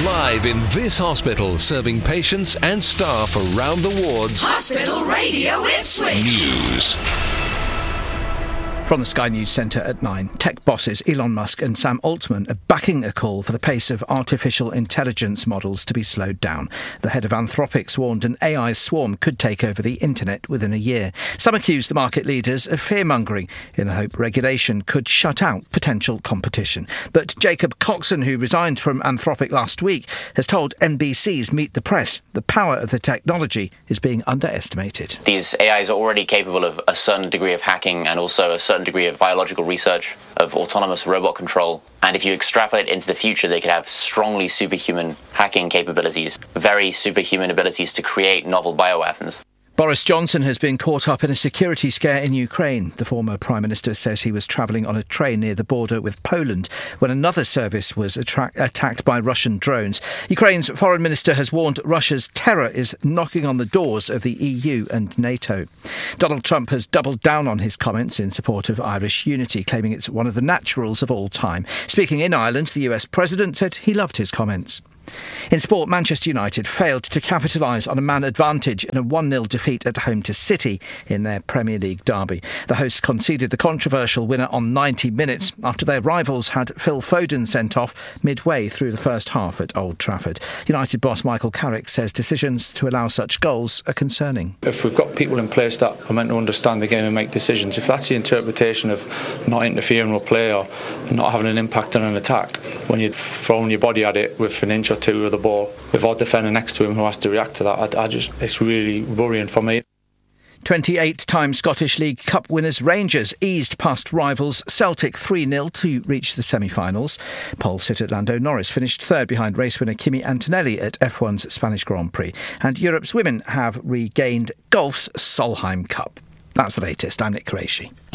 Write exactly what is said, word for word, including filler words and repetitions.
Live in this hospital, serving patients and staff around the wards. Hospital Radio Ipswich. News. From the Sky News Centre at nine, tech bosses Elon Musk and Sam Altman are backing a call for the pace of artificial intelligence models to be slowed down. The head of Anthropic warned an A I swarm could take over the internet within a year. Some accuse the market leaders of fear-mongering in the hope regulation could shut out potential competition. But Jacob Coxon, who resigned from Anthropic last week, has told N B C's Meet the Press the power of the technology is being underestimated. These A Is are already capable of a certain degree of hacking and also a certain degree of biological research, of autonomous robot control. And if you extrapolate into the future, they could have strongly superhuman hacking capabilities, very superhuman abilities to create novel bioweapons. Boris Johnson has been caught up in a security scare in Ukraine. The former Prime Minister says he was travelling on a train near the border with Poland when another service was attract- attacked by Russian drones. Ukraine's foreign minister has warned Russia's terror is knocking on the doors of the E U and NATO. Donald Trump has doubled down on his comments in support of Irish unity, claiming it's one of the naturals of all time. Speaking in Ireland, the U S president said he loved his comments. In sport, Manchester United failed to capitalise on a man advantage in a one nil defeat at home to City in their Premier League derby. The hosts conceded the controversial winner on ninety minutes after their rivals had Phil Foden sent off midway through the first half at Old Trafford. United boss Michael Carrick says decisions to allow such goals are concerning. If we've got people in place that are meant to understand the game and make decisions, if that's the interpretation of not interfering with play or not having an impact on an attack, when you're throwing your body at it with an inch or two of the ball, with our defender next to him who has to react to that, I, I just it's really worrying for me. twenty-eight-time Scottish League Cup winners Rangers eased past rivals Celtic three nil to reach the semi-finals. Pole sitter Lando Norris finished third behind race winner Kimi Antonelli at F one's Spanish Grand Prix. And Europe's women have regained golf's Solheim Cup. That's the latest. I'm Nick Qureshi.